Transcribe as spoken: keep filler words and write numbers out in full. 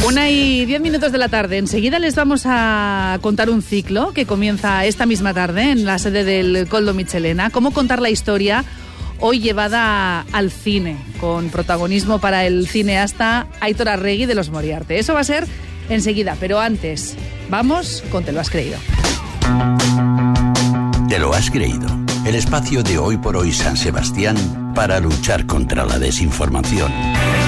Una y diez minutos de la tarde. Enseguida les vamos a contar un ciclo que comienza esta misma tarde en la sede del Koldo Mitxelena. Cómo contar la historia hoy llevada al cine, con protagonismo para el cineasta Aitor Arregui de Los Moriarte. Eso va a ser enseguida, pero antes, vamos con Te lo has creído. Te lo has creído. El espacio de Hoy por Hoy San Sebastián para luchar contra la desinformación.